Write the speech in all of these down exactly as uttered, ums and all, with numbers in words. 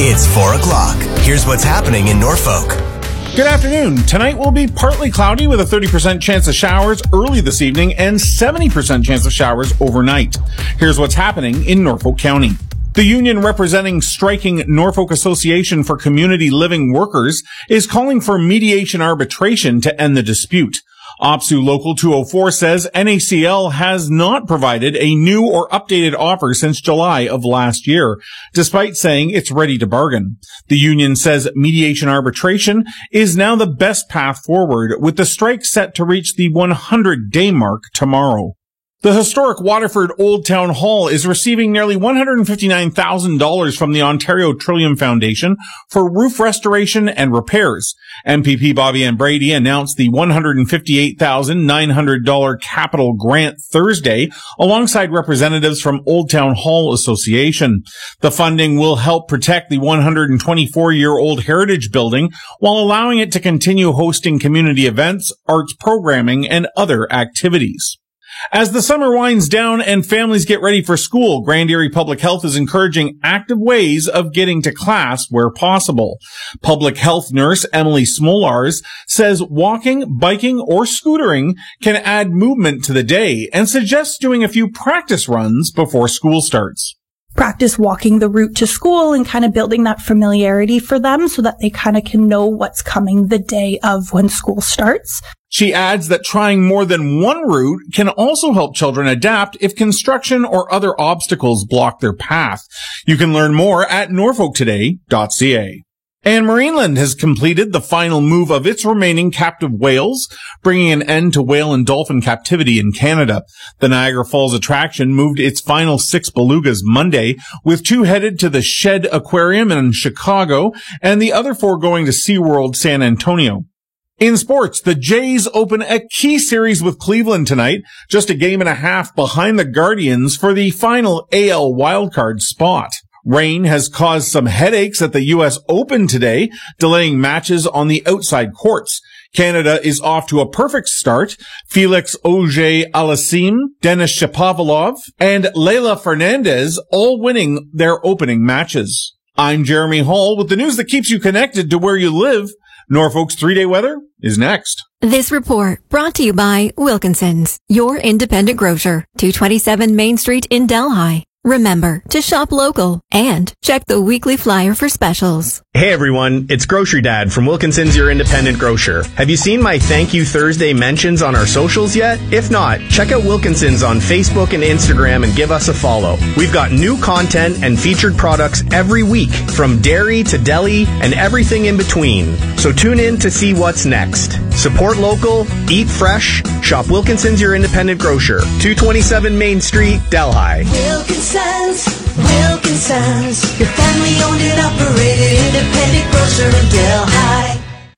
It's four o'clock. Here's what's happening in Norfolk. Good afternoon. Tonight will be partly cloudy with a thirty percent chance of showers early this evening and seventy percent chance of showers overnight. Here's what's happening in Norfolk County. The union representing striking Norfolk Association for Community Living Workers is calling for mediation arbitration to end the dispute. OPSU Local two oh four says N A C L has not provided a new or updated offer since July of last year, despite saying it's ready to bargain. The union says mediation arbitration is now the best path forward, with the strike set to reach the one hundred day mark tomorrow. The historic Waterford Old Town Hall is receiving nearly one hundred fifty-nine thousand dollars from the Ontario Trillium Foundation for roof restoration and repairs. M P P Bobby Ann Brady announced the one hundred fifty-eight thousand nine hundred dollars capital grant Thursday alongside representatives from Old Town Hall Association. The funding will help protect the one hundred twenty-four-year-old heritage building while allowing it to continue hosting community events, arts programming, and other activities. As the summer winds down and families get ready for school, Grand Erie Public Health is encouraging active ways of getting to class where possible. Public health nurse Emily Smolars says walking, biking, or scootering can add movement to the day and suggests doing a few practice runs before school starts. Practice walking the route to school and kind of building that familiarity for them so that they kind of can know what's coming the day of when school starts. She adds that trying more than one route can also help children adapt if construction or other obstacles block their path. You can learn more at norfolk today dot c a. And Marineland has completed the final move of its remaining captive whales, bringing an end to whale and dolphin captivity in Canada. The Niagara Falls attraction moved its final six belugas Monday, with two headed to the Shed Aquarium in Chicago and the other four going to SeaWorld San Antonio. In sports, the Jays open a key series with Cleveland tonight, just a game and a half behind the Guardians for the final A L wildcard spot. Rain has caused some headaches at the U S Open today, delaying matches on the outside courts. Canada is off to a perfect start. Felix Auger-Aliassime, Denis Shapovalov, and Leylah Fernandez all winning their opening matches. I'm Jeremy Hall with the news that keeps you connected to where you live. Norfolk's three-day weather is next. This report brought to you by Wilkinson's, your independent grocer, two twenty-seven Main Street in Delhi. Remember to shop local and check the weekly flyer for specials. Hey everyone, it's Grocery Dad from Wilkinson's, your independent grocer. Have you seen my Thank You Thursday mentions on our socials yet? If not, check out Wilkinson's on Facebook and Instagram and give us a follow. We've got new content and featured products every week, from dairy to deli and everything in between. So tune in to see what's next. Support local, eat fresh, shop Wilkinson's, your independent grocer, two twenty-seven Main Street, Delhi. Wilkinson's, Wilkinson's, your family owned and operated independent grocer in Delhi.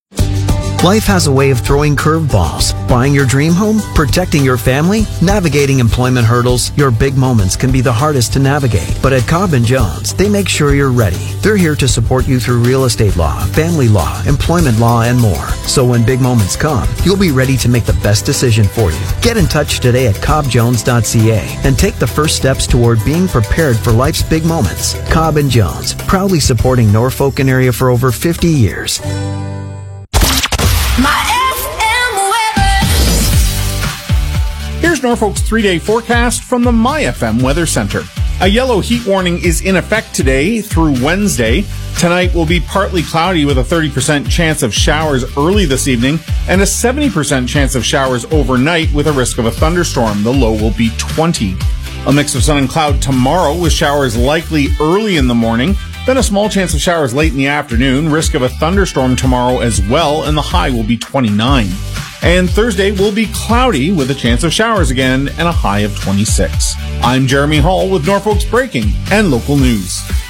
Life has a way of throwing curveballs. Buying your dream home, protecting your family, navigating employment hurdles. Your big moments can be the hardest to navigate. But at Cobb and Jones, they make sure you're ready. They're here to support you through real estate law, family law, employment law, and more. So when big moments come, you'll be ready to make the best decision for you. Get in touch today at cobb jones dot c a and take the first steps toward being prepared for life's big moments. Cobb and Jones, proudly supporting Norfolk and area for over fifty years. Here's Norfolk's three-day forecast from the My F M Weather Center. A yellow heat warning is in effect today through Wednesday. Tonight will be partly cloudy with a thirty percent chance of showers early this evening and a seventy percent chance of showers overnight with a risk of a thunderstorm. The low will be twenty. A mix of sun and cloud tomorrow with showers likely early in the morning, then a small chance of showers late in the afternoon, risk of a thunderstorm tomorrow as well, and the high will be twenty-nine. And Thursday will be cloudy with a chance of showers again and a high of twenty-six. I'm Jeremy Hall with Norfolk's breaking and local news.